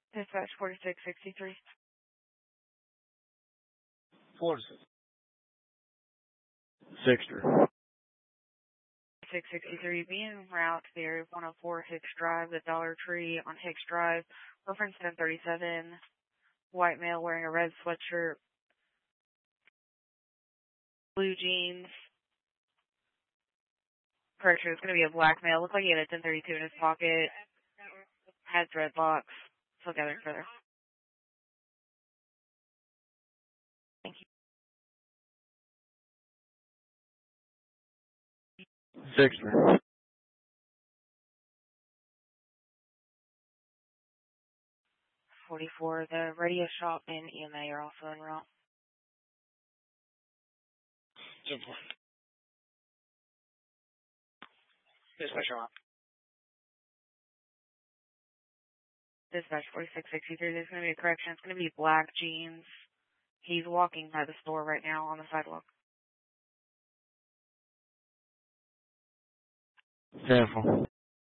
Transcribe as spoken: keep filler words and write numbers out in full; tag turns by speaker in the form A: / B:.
A: Dispatch forty-six sixty-three.
B: forty-six. Sixty.
A: six sixty-three, be en route to the area of one oh four Hicks Drive, the Dollar Tree on Hicks Drive, reference ten thirty-seven, white male wearing a red sweatshirt, blue jeans. Correction, it's going to be a black male. Looks like he had a ten thirty-two in his pocket, has dreadlocks. So gather further. Thank you.
B: Sixty.
A: forty-four, the radio shop and E M A are also en route.
B: Simple. Dispatch on.
A: Dispatch forty-six sixty-three, there's going to be a correction. It's going to be black jeans. He's walking by the store right now on the sidewalk.
B: Careful.